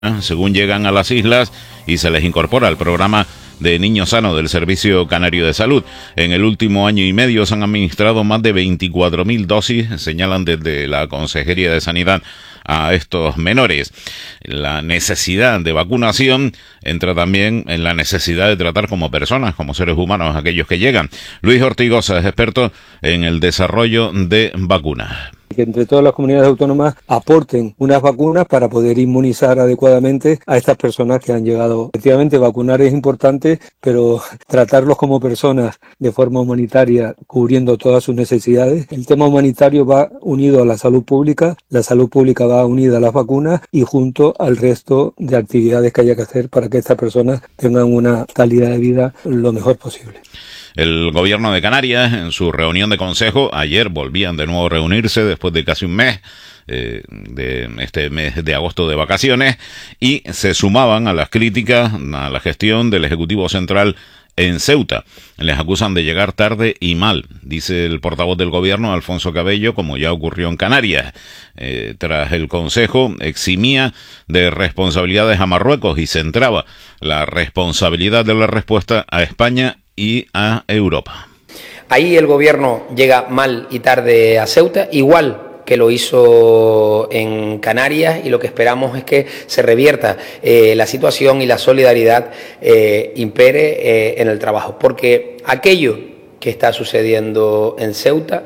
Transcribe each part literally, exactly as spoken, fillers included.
según llegan a las islas y se les incorpora al programa de Niño Sano del Servicio Canario de Salud. En el último año y medio se han administrado más de veinticuatro mil dosis, señalan desde la Consejería de Sanidad, a estos menores. La necesidad de vacunación entra también en la necesidad de tratar como personas, como seres humanos, aquellos que llegan. Luis Ortigosa es experto en el desarrollo de vacunas. Que entre todas las comunidades autónomas aporten unas vacunas para poder inmunizar adecuadamente a estas personas que han llegado. Efectivamente, vacunar es importante, pero tratarlos como personas de forma humanitaria, cubriendo todas sus necesidades. El tema humanitario va unido a la salud pública, la salud pública va unida a las vacunas y junto al resto de actividades que haya que hacer para que estas personas tengan una calidad de vida lo mejor posible. El gobierno de Canarias, en su reunión de consejo, ayer volvían de nuevo a reunirse después de casi un mes, eh, de este mes de agosto de vacaciones, y se sumaban a las críticas a la gestión del Ejecutivo Central en Ceuta. Les acusan de llegar tarde y mal, dice el portavoz del gobierno, Alfonso Cabello, como ya ocurrió en Canarias. Eh, tras el consejo, eximía de responsabilidades a Marruecos y centraba la responsabilidad de la respuesta a España y a Europa. Ahí el gobierno llega mal y tarde a Ceuta, igual que lo hizo en Canarias, y lo que esperamos es que se revierta eh, la situación y la solidaridad eh, impere eh, en el trabajo, porque aquello que está sucediendo en Ceuta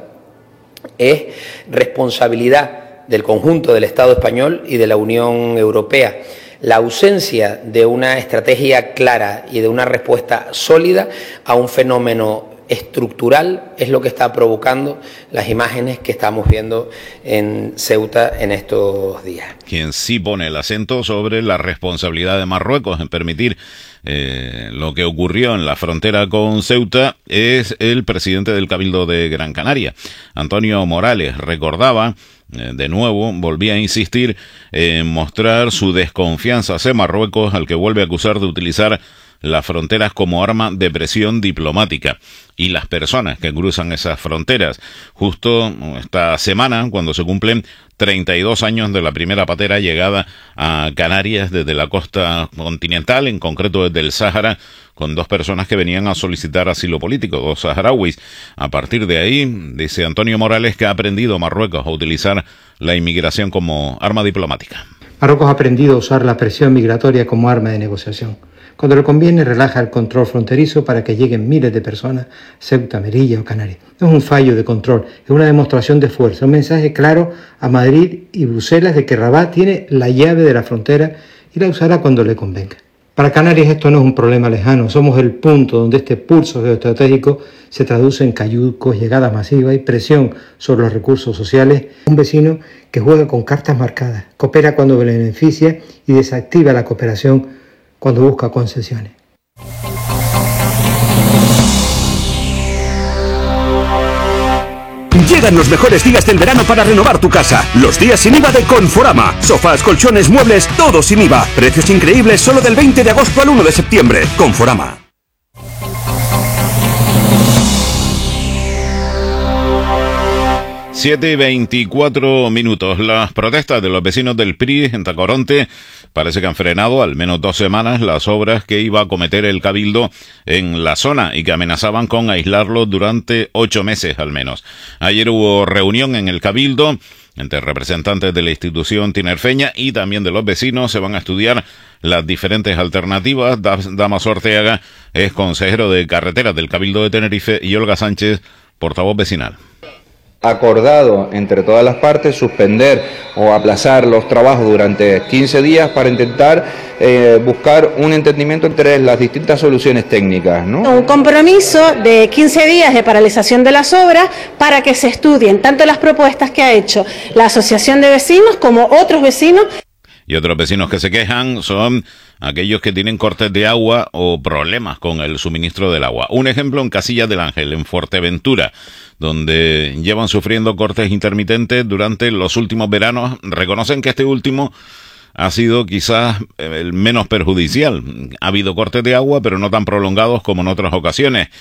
es responsabilidad del conjunto del Estado español y de la Unión Europea. La ausencia de una estrategia clara y de una respuesta sólida a un fenómeno estructural es lo que está provocando las imágenes que estamos viendo en Ceuta en estos días. Quien sí pone el acento sobre la responsabilidad de Marruecos en permitir eh, lo que ocurrió en la frontera con Ceuta es el presidente del Cabildo de Gran Canaria, Antonio Morales. Recordaba, eh, de nuevo, volvía a insistir en mostrar su desconfianza hacia Marruecos, al que vuelve a acusar de utilizar las fronteras como arma de presión diplomática y las personas que cruzan esas fronteras. Justo esta semana, cuando se cumplen treinta y dos años de la primera patera llegada a Canarias desde la costa continental, en concreto desde el Sáhara, con dos personas que venían a solicitar asilo político, dos saharauis. A partir de ahí, dice Antonio Morales, que ha aprendido Marruecos a utilizar la inmigración como arma diplomática. Marruecos ha aprendido a usar la presión migratoria como arma de negociación. Cuando le conviene, relaja el control fronterizo para que lleguen miles de personas a Ceuta, Melilla o Canarias. No es un fallo de control, es una demostración de fuerza, un mensaje claro a Madrid y Bruselas de que Rabat tiene la llave de la frontera y la usará cuando le convenga. Para Canarias esto no es un problema lejano, somos el punto donde este pulso geoestratégico se traduce en cayucos, llegadas masivas y presión sobre los recursos sociales. Un vecino que juega con cartas marcadas, coopera cuando beneficia y desactiva la cooperación cuando busca concesiones. Llegan los mejores días del verano para renovar tu casa. Los días sin I V A de Conforama. Sofás, colchones, muebles, todo sin I V A. Precios increíbles solo del veinte de agosto al uno de septiembre. Conforama. siete y veinticuatro minutos. Las protestas de los vecinos del P R I en Tacoronte parece que han frenado al menos dos semanas las obras que iba a acometer el Cabildo en la zona y que amenazaban con aislarlo durante ocho meses al menos. Ayer hubo reunión en el Cabildo entre representantes de la institución tinerfeña y también de los vecinos. Se van a estudiar las diferentes alternativas. Damaso Ortega es consejero de carreteras del Cabildo de Tenerife y Olga Sánchez, portavoz vecinal. Acordado entre todas las partes suspender o aplazar los trabajos durante quince días para intentar eh, buscar un entendimiento entre las distintas soluciones técnicas, ¿no? Un compromiso de quince días de paralización de las obras para que se estudien tanto las propuestas que ha hecho la Asociación de Vecinos como otros vecinos. Y otros vecinos que se quejan son aquellos que tienen cortes de agua o problemas con el suministro del agua. Un ejemplo en Casillas del Ángel, en Fuerteventura, donde llevan sufriendo cortes intermitentes durante los últimos veranos. Reconocen que este último ha sido quizás el menos perjudicial. Ha habido cortes de agua, pero no tan prolongados como en otras ocasiones.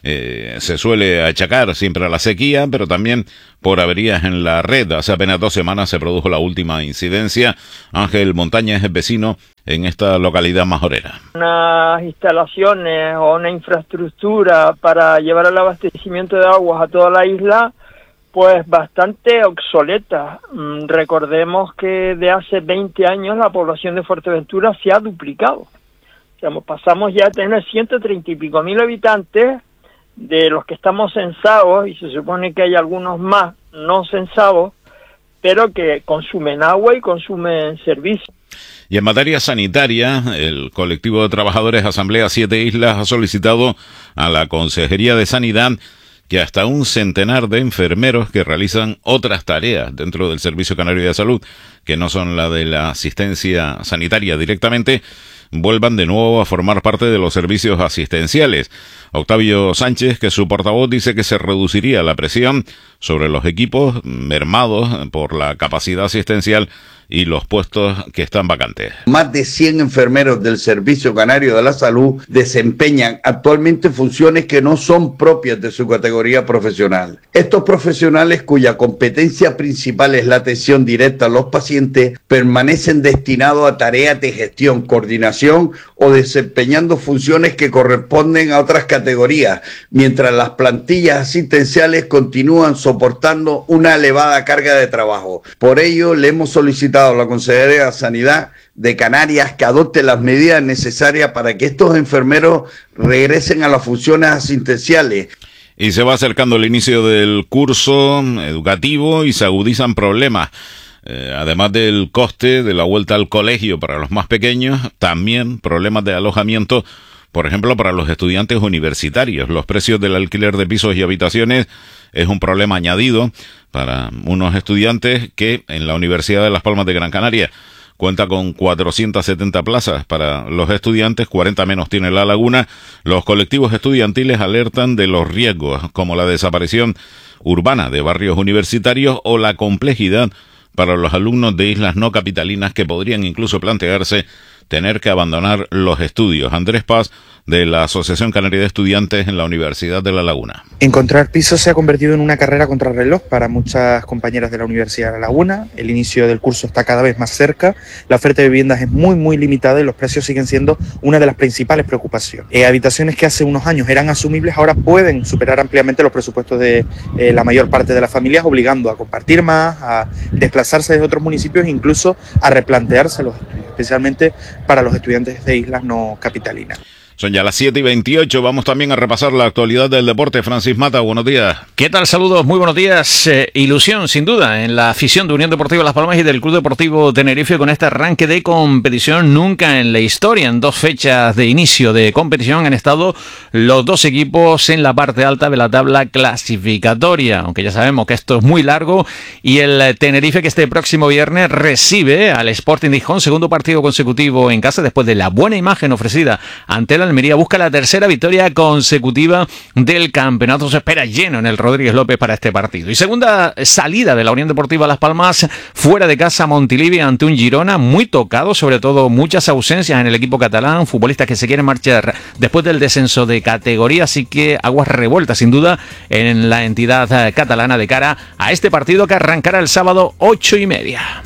eh, se suele achacar siempre a la sequía, pero también por averías en la red. Hace apenas dos semanas se produjo la última incidencia. Ángel Montaña es el vecino en esta localidad majorera. Unas instalaciones o una infraestructura para llevar el abastecimiento de aguas a toda la isla, pues bastante obsoleta. Recordemos que de hace veinte años la población de Fuerteventura se ha duplicado. Digamos, pasamos ya a tener ciento treinta y pico mil habitantes, de los que estamos censados, y se supone que hay algunos más no censados, pero que consumen agua y consumen servicios. Y en materia sanitaria, el colectivo de trabajadores Asamblea Siete Islas ha solicitado a la Consejería de Sanidad que hasta un centenar de enfermeros que realizan otras tareas dentro del Servicio Canario de Salud, que no son la de la asistencia sanitaria directamente, vuelvan de nuevo a formar parte de los servicios asistenciales. Octavio Sánchez, que es su portavoz, dice que se reduciría la presión sobre los equipos mermados por la capacidad asistencial y los puestos que están vacantes. Más de cien enfermeros del Servicio Canario de la Salud desempeñan actualmente funciones que no son propias de su categoría profesional. Estos profesionales, cuya competencia principal es la atención directa a los pacientes, permanecen destinados a tareas de gestión, coordinación o desempeñando funciones que corresponden a otras categorías, mientras las plantillas asistenciales continúan soportando una elevada carga de trabajo. Por ello, le hemos solicitado a la Consejería de Sanidad de Canarias que adopte las medidas necesarias para que estos enfermeros regresen a las funciones asistenciales. Y se va acercando el inicio del curso educativo y se agudizan problemas. Eh, además del coste de la vuelta al colegio para los más pequeños, también problemas de alojamiento, por ejemplo, para los estudiantes universitarios. Los precios del alquiler de pisos y habitaciones es un problema añadido para unos estudiantes que en la Universidad de Las Palmas de Gran Canaria cuenta con cuatrocientas setenta plazas para los estudiantes, cuarenta menos tiene La Laguna. Los colectivos estudiantiles alertan de los riesgos, como la desaparición urbana de barrios universitarios o la complejidad para los alumnos de islas no capitalinas que podrían incluso plantearse tener que abandonar los estudios. Andrés Paz, de la Asociación Canaria de Estudiantes en la Universidad de La Laguna. Encontrar pisos se ha convertido en una carrera contrarreloj para muchas compañeras de la Universidad de La Laguna. El inicio del curso está cada vez más cerca, la oferta de viviendas es muy muy limitada y los precios siguen siendo una de las principales preocupaciones. Eh, habitaciones que hace unos años eran asumibles ahora pueden superar ampliamente los presupuestos de eh, la mayor parte de las familias, obligando a compartir más, a desplazarse de otros municipios e incluso a replantearse los estudios, especialmente para los estudiantes de islas no capitalinas. Son ya las siete y veintiocho, vamos también a repasar la actualidad del deporte. Francis Mata, buenos días. ¿Qué tal? Saludos, muy buenos días. Eh, ilusión, sin duda, en la afición de Unión Deportiva Las Palmas y del Club Deportivo Tenerife con este arranque de competición. Nunca en la historia, en dos fechas de inicio de competición, han estado los dos equipos en la parte alta de la tabla clasificatoria, aunque ya sabemos que esto es muy largo, y el Tenerife, que este próximo viernes recibe al Sporting de Gijón, segundo partido consecutivo en casa, después de la buena imagen ofrecida ante el Almería, busca la tercera victoria consecutiva del campeonato. Se espera lleno en el Rodríguez López para este partido. Y segunda salida de la Unión Deportiva Las Palmas fuera de casa, Montilivi, ante un Girona muy tocado, sobre todo muchas ausencias en el equipo catalán, futbolistas que se quieren marchar después del descenso de categoría, así que aguas revueltas sin duda en la entidad catalana de cara a este partido que arrancará el sábado ocho y media.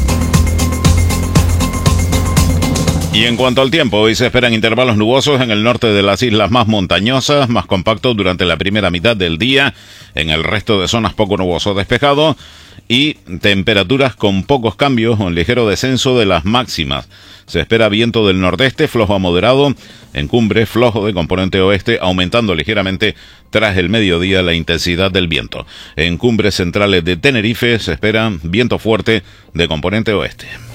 Y en cuanto al tiempo, hoy se esperan intervalos nubosos en el norte de las islas más montañosas, más compactos durante la primera mitad del día, en el resto de zonas poco nuboso despejado, y temperaturas con pocos cambios o un ligero descenso de las máximas. Se espera viento del nordeste, flojo a moderado, en cumbre flojo de componente oeste, aumentando ligeramente tras el mediodía la intensidad del viento. En cumbres centrales de Tenerife se espera viento fuerte de componente oeste.